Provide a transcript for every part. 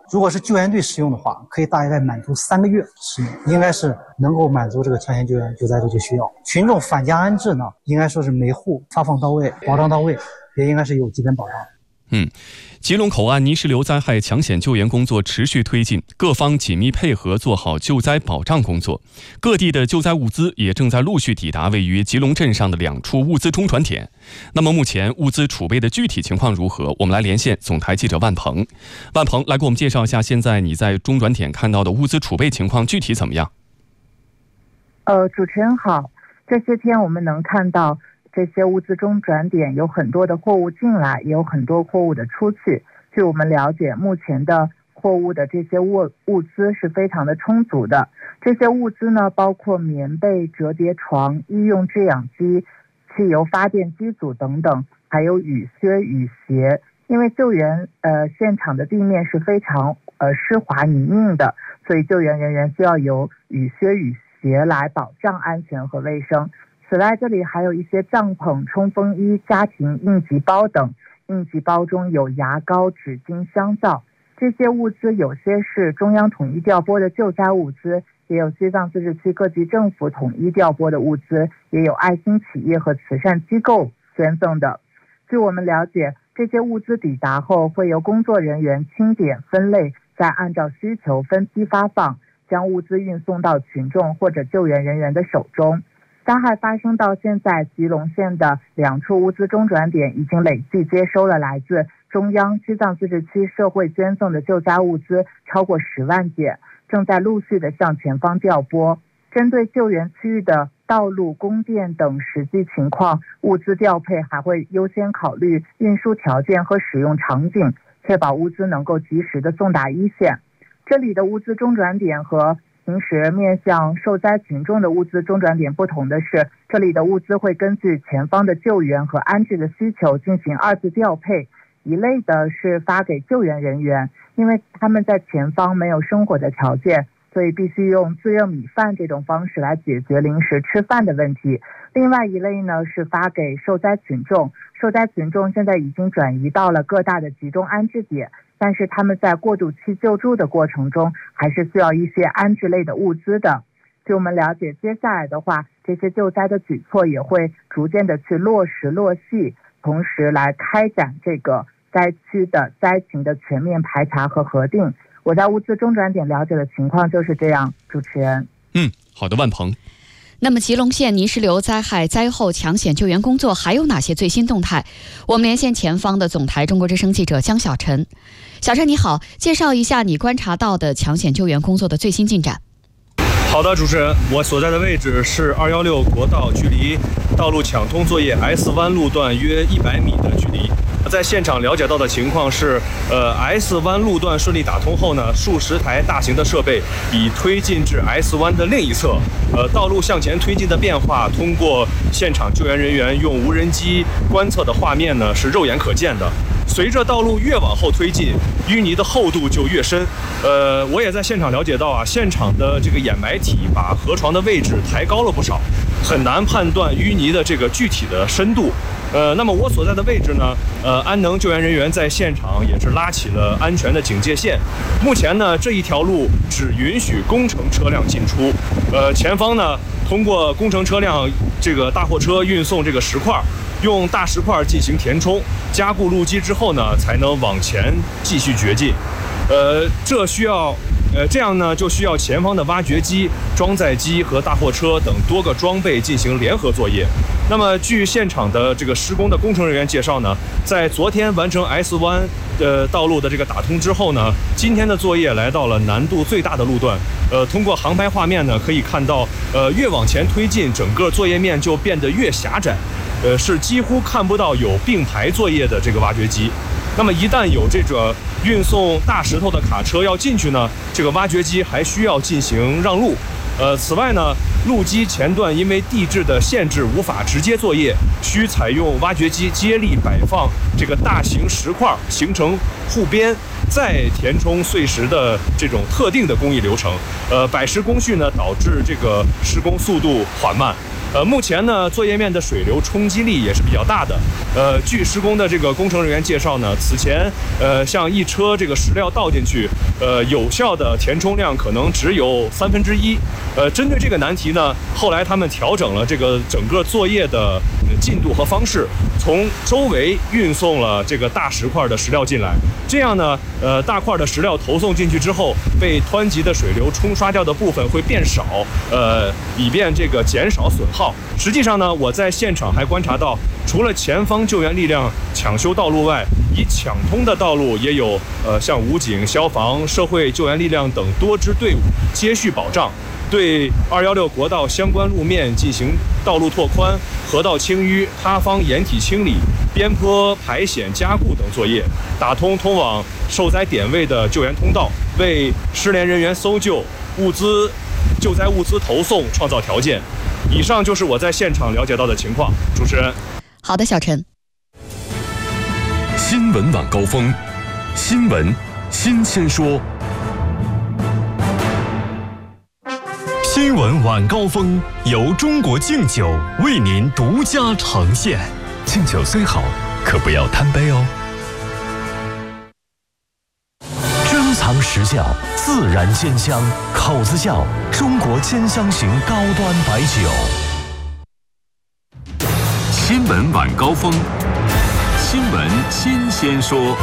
如果是救援队使用的话，可以大概满足3个月使用，应该是能够满足这个抢险救援救灾的这个需要。群众返家安置呢，应该说是每户发放到位，保障到位，也应该是有基本保障。 吉隆口岸泥石流灾害抢险救援工作持续推进，各方紧密配合做好救灾保障工作。各地的救灾物资也正在陆续抵达位于吉隆镇上的2处物资中转点。那么目前物资储备的具体情况如何？我们来连线总台记者万鹏。万鹏，来给我们介绍一下现在你在中转点看到的物资储备情况具体怎么样？ 主持人好，这些天我们能看到这些物资中转点有很多的货物进来，也有很多货物的出去。据我们了解，目前的货物的这些物资是非常的充足的。这些物资呢，包括棉被、折叠床、医用制氧机、汽油发电机组等等，还有雨靴、雨鞋。因为救援现场的地面是非常湿滑泥泞的，所以救援人员需要有雨靴、雨鞋来保障安全和卫生。此外，这里还有一些帐篷、冲锋衣、家庭应急包等。应急包中有牙膏、纸巾、香皂。这些物资有些是中央统一调拨的救灾物资，也有西藏自治区各级政府统一调拨的物资，也有爱心企业和慈善机构捐赠的。据我们了解，这些物资抵达后会由工作人员清点分类，再按照需求分批发放，将物资运送到群众或者救援人员的手中。灾害发生到现在，吉隆县的2处物资中转点已经累计接收了来自中央、西藏自治区社会捐赠的救灾物资超过10万件，正在陆续的向前方调拨。针对救援区域的道路、供电等实际情况，物资调配还会优先考虑运输条件和使用场景，确保物资能够及时的送达一线。这里的物资中转点和平时面向受灾群众的物资中转点不同的是，这里的物资会根据前方的救援和安置的需求进行2次调配。一类的是发给救援人员，因为他们在前方没有生活的条件，所以必须用自热米饭这种方式来解决临时吃饭的问题。另外一类呢是发给受灾群众，受灾群众现在已经转移到了各大的集中安置点，但是他们在过渡期救助的过程中还是需要一些安置类的物资的。据我们了解，接下来的话，这些救灾的举措也会逐渐的去落实落细，同时来开展这个灾区的灾情的全面排查和核定。我在物资中转点了解的情况就是这样，主持人。 好的，万鹏。 那么吉隆县泥石流灾害灾后抢险救援工作还有哪些最新动态？我们连线前方的总台中国之声记者江小晨。小陈你好，介绍一下你观察到的抢险救援工作的最新进展。 好的，主持人，我所在的位置是216国道，距离道路抢通作业 S 湾路段约100米的距离。在现场了解到的情况是，S 湾路段顺利打通后呢，数十台大型的设备已推进至 S 湾的另一侧。道路向前推进的变化，通过现场救援人员用无人机观测的画面呢，是肉眼可见的。随着道路越往后推进，淤泥的厚度就越深。我也在现场了解到啊，现场的这个掩埋体把河床的位置抬高了不少，很难判断淤泥的这个具体的深度。那么我所在的位置呢，安能救援人员在现场也是拉起了安全的警戒线。目前呢，这一条路只允许工程车辆进出。前方呢，通过工程车辆这个大货车运送这个石块，用大石块进行填充，加固路基之后呢，才能往前继续掘进。这样呢，就需要前方的挖掘机、装载机和大货车等多个装备进行联合作业。那么，据现场的这个施工的工程人员介绍呢，在昨天完成 S 湾道路的这个打通之后呢，今天的作业来到了难度最大的路段。通过航拍画面呢，可以看到，越往前推进，整个作业面就变得越狭窄，是几乎看不到有并排作业的这个挖掘机。那么一旦有这个运送大石头的卡车要进去呢，这个挖掘机还需要进行让路。此外呢，路基前段因为地质的限制无法直接作业，需采用挖掘机接力摆放这个大型石块形成护边，再填充碎石的这种特定的工艺流程。摆石工序呢，导致这个施工速度缓慢。 目前呢，作业面的水流冲击力也是比较大的。据施工的这个工程人员介绍呢，此前像一车这个石料倒进去，有效的填充量可能只有1/3。针对这个难题呢，后来他们调整了这个整个作业的进度和方式，从周围运送了这个大石块的石料进来。这样呢，大块的石料投送进去之后，被湍急的水流冲刷掉的部分会变少，以便这个减少损耗。实际上呢，我在现场还观察到，除了前方救援力量抢修道路外，已抢通的道路也有像武警、消防、社会救援力量等多支队伍接续保障，对216国道相关路面进行道路拓宽、河道清淤、塌方掩体清理、边坡排险加固等作业，打通通往受灾点位的救援通道，为失联人员搜救、救灾物资投送创造条件。以上就是我在现场了解到的情况。主持人， 好的，小陈。 新闻晚高峰，新闻新鲜说。新闻晚高峰由中国敬酒为您独家呈现。敬酒虽好，可不要贪杯哦。珍藏实窖，自然鲜香，口子窖，中国兼香型高端白酒。新闻晚高峰，新闻新鲜说。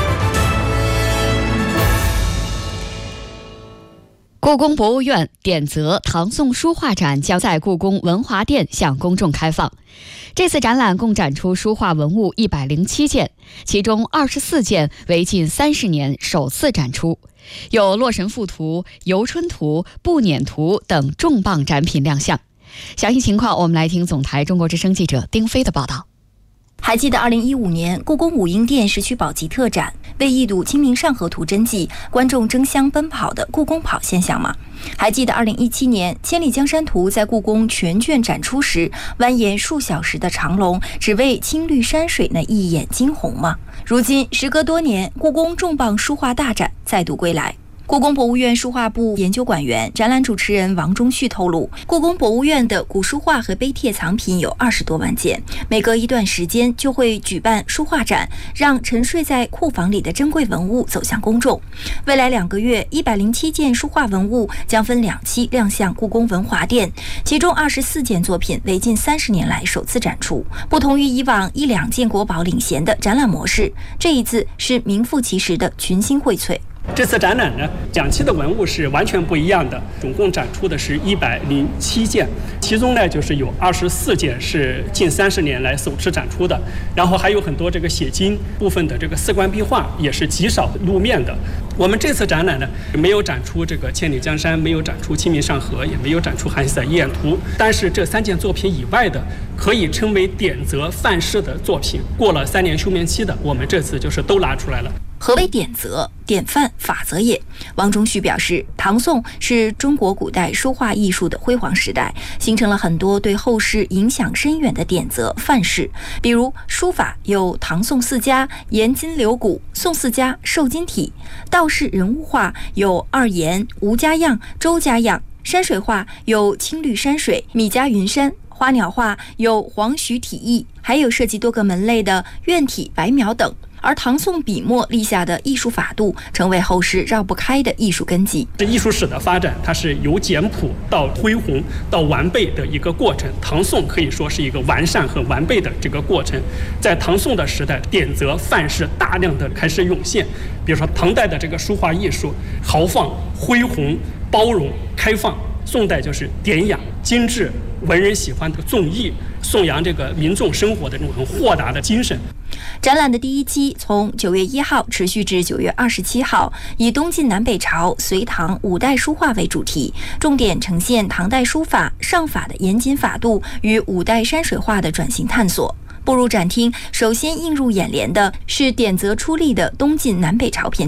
故宫博物院典则唐宋书画展将在故宫文华殿向公众开放。这次展览共展出书画文物107件，其中24件为近30年首次展出，有《洛神赋图》、《游春图》、《步辇图》等重磅展品亮相。详细情况，我们来听总台中国之声记者丁飞的报道。 还记得2015年故宫武英殿石渠宝笈特展为一睹《清明上河图》真迹，观众争相奔跑的故宫跑现象吗？还记得2017年《千里江山图》在故宫全卷展出时，蜿蜒数小时的长龙只为青绿山水那一眼惊鸿吗？如今时隔多年，故宫重磅书画大展再度归来。故宫博物院书画部研究馆员、展览主持人王忠旭透露，故宫博物院的古书画和碑帖藏品有20多万件，每隔一段时间就会举办书画展，让沉睡在库房里的珍贵文物走向公众。未来2个月，107件书画文物将分2期亮相故宫文华殿，其中24件作品为近30年来首次展出。不同于以往1-2件国宝领衔的展览模式，这一次是名副其实的群星荟萃。 这次展览呢，2期的文物是完全不一样的，总共展出的是107件，其中呢就是有24件是近30年来首次展出的，然后还有很多这个写经部分的这个4官壁画也是极少露面的。我们这次展览呢，没有展出这个千里江山，没有展出清明上河，也没有展出韩熙载夜宴图，但是这3件作品以外的，可以称为典则范式的作品，过了3年休眠期的，我们这次就是都拿出来了。 何为典则、典范、法则也？王忠旭表示，唐宋是中国古代书画艺术的辉煌时代，形成了很多对后世影响深远的典则范式。比如书法有唐宋4家颜金留骨，宋4家瘦金体；道士人物画有二颜、吴家样、周家样；山水画有青绿山水、米家云山；花鸟画有黄徐体意，还有涉及多个门类的院体、白描等。而唐宋笔墨立下的艺术法度，成为后世绕不开的艺术根基。 这艺术史的发展，它是由简朴到恢宏到完备的一个过程。唐宋可以说是一个完善和完备的这个过程。在唐宋的时代，典则范式大量的开始涌现。比如说唐代的这个书画艺术，豪放、恢宏、包容、开放；宋代就是典雅、精致、文人喜欢的纵逸，颂扬这个民众生活的这种很豁达的精神。 展览的第1期从9月1号持续至9月27号，以东晋南北朝、隋唐、五代书画为主题，重点呈现唐代书法、上法的严谨法度与五代山水画的转型探索。步入展厅，首先映入眼帘的是典则出力的东晋南北朝篇章。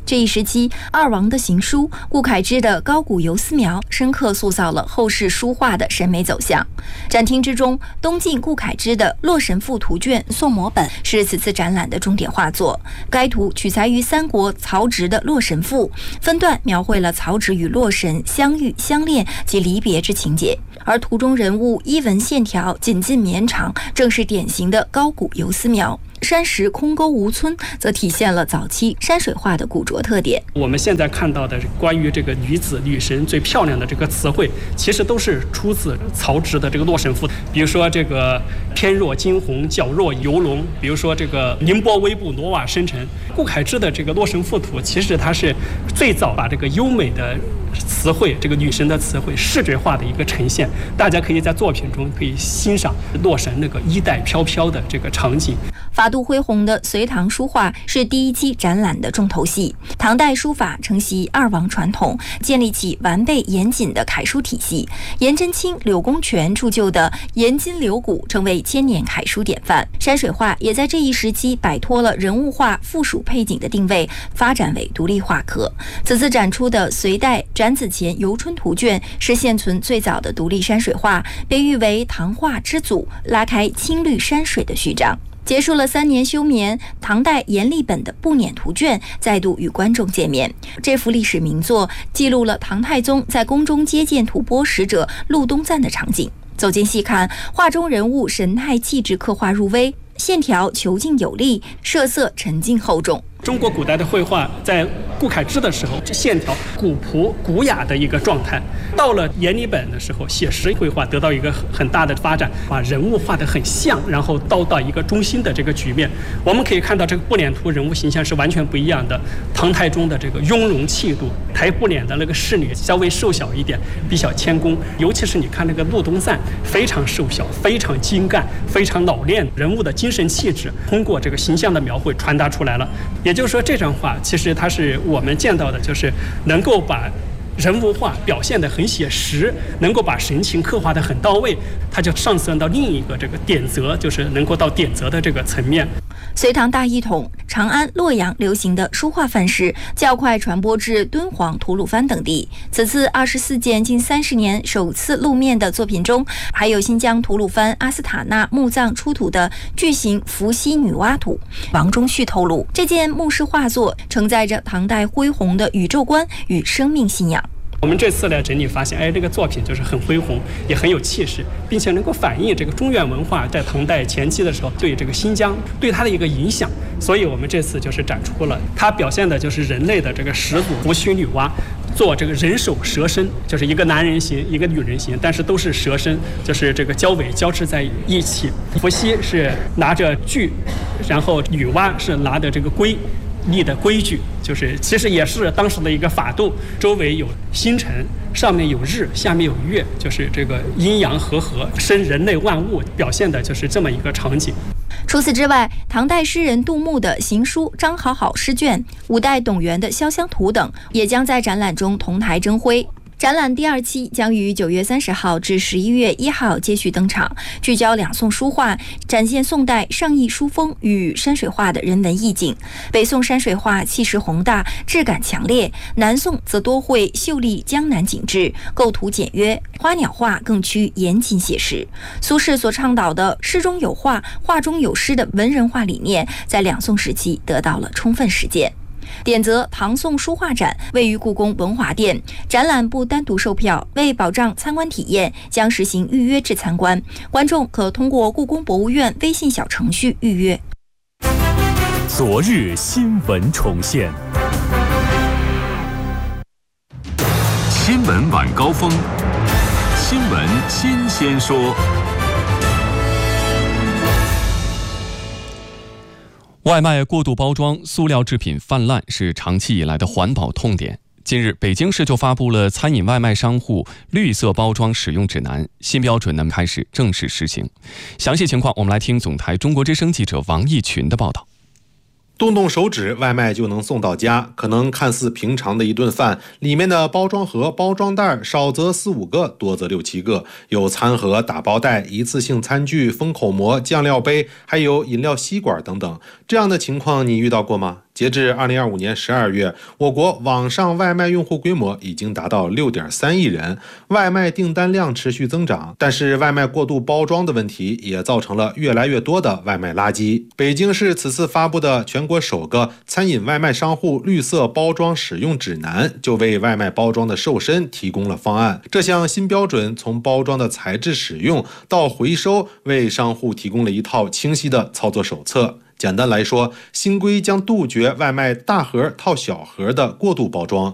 这一时期，二王的行书、顾恺之的高古游丝描，深刻塑造了后世书画的审美走向。展厅之中，东晋顾恺之的《洛神赋》图卷宋摹本是此次展览的重点画作。该图取材于三国曹植的《洛神赋》，分段描绘了曹植与洛神相遇、相恋及离别之情节。而图中人物衣纹线条紧近绵长，正是典型的高古游丝描。山石空沟无皴，则体现了早期山水画的古拙特点。 我们现在看到的关于这个女子、女神最漂亮的这个词汇，其实都是出自曹植的这个《洛神赋》。比如说这个翩若惊鸿，皎若游龙；比如说这个凌波微步，挪瓦生尘。顾恺之的这个《洛神赋图》，其实它是最早把这个优美的词汇，这个女神的词汇视觉化的一个呈现。大家可以在作品中可以欣赏洛神那个衣带飘飘的这个场景。 法度恢宏的隋唐书画是第一期展览的重头戏。唐代书法承袭二王传统，建立起完备严谨的楷书体系。颜真卿、柳公权铸就的颜金柳骨成为千年楷书典范。山水画也在这一时期摆脱了人物画附属配景的定位，发展为独立画科。此次展出的隋代展子虔游春图卷是现存最早的独立山水画，被誉为唐画之祖，拉开青绿山水的序章。结束了3年休眠，唐代阎立本的步辇图卷再度与观众见面。这幅历史名作记录了唐太宗在宫中接见吐蕃使者陆东赞的场景。走近细看，画中人物神态气质刻画入微，线条遒劲有力，色色沉静厚重。 中国古代的绘画在顾恺之的时候，线条古朴古雅的一个状态；到了阎立本的时候，写实绘画得到一个很大的发展，把人物画得很像，然后到一个中心的这个局面。我们可以看到这个步辇图人物形象是完全不一样的。唐太宗的这个雍容气度，抬步辇的那个侍女稍微瘦小一点，比较谦恭。尤其是你看那个陆东赞，非常瘦小，非常精干，非常老练，人物的精神气质通过这个形象的描绘传达出来了。也就是说，这张画其实它是我们见到的，就是能够把人物画表现得很写实，能够把神情刻画得很到位，它就上升到另一个这个点则，就是能够到点则的这个层面。 隋唐大一统，长安、洛阳流行的书画范式较快传播至敦煌、吐鲁番等地。此次24件近30年首次露面的作品中，还有新疆吐鲁番阿斯塔纳墓葬出土的巨型伏羲女娲图。王中旭透露，这件墓室画作承载着唐代恢宏的宇宙观与生命信仰。 我们这次来整理发现，这个作品就是很恢宏，也很有气势，并且能够反映这个中原文化在唐代前期的时候对这个新疆对它的一个影响。所以我们这次就是展出了它表现的就是人类的这个始祖伏羲女娲做这个人首蛇身，就是一个男人形一个女人形，但是都是蛇身，就是这个交尾交织在一起。伏羲是拿着锯，然后女娲是拿着这个圭立的规矩，就是其实也是当时的一个法度，周围有星辰，上面有日，下面有月，就是这个阴阳和合，生人类万物，表现的就是这么一个场景。 除此之外，唐代诗人杜牧的行书张好好诗卷、五代董源的潇湘图等，也将在展览中同台争辉。展览第2期将于9月30号至11月1号接续登场，聚焦两宋书画，展现宋代上意书风与山水画的人文意境。北宋山水画气势宏大，质感强烈；南宋则多绘秀丽江南景致，构图简约，花鸟画更趋严谨写实。苏轼所倡导的诗中有画，画中有诗的文人画理念，在两宋时期得到了充分实践。点则唐宋书画展位于故宫文华殿，展览不单独售票，为保障参观体验，将实行预约制参观，观众可通过故宫博物院微信小程序预约。 昨日新闻重现，新闻晚高峰，新闻新鲜说。 外卖过度包装、塑料制品泛滥是长期以来的环保痛点。近日，北京市就发布了餐饮外卖商户绿色包装使用指南，新标准呢开始正式实行。详细情况，我们来听总台中国之声记者王义群的报道。 动动手指，外卖就能送到家。可能看似平常的一顿饭，里面的包装盒、包装袋少则4、5个，多则6、7个，有餐盒、打包袋、一次性餐具、封口膜、酱料杯，还有饮料吸管等等。这样的情况你遇到过吗？ 截至2025年12月，我国网上外卖用户规模已经达到6.3亿人，外卖订单量持续增长，但是外卖过度包装的问题也造成了越来越多的外卖垃圾。北京市此次发布的全国首个餐饮外卖商户绿色包装使用指南，就为外卖包装的瘦身提供了方案。这项新标准从包装的材质使用到回收，为商户提供了一套清晰的操作手册。简单来说，新规将杜绝外卖大盒套小盒的过度包装，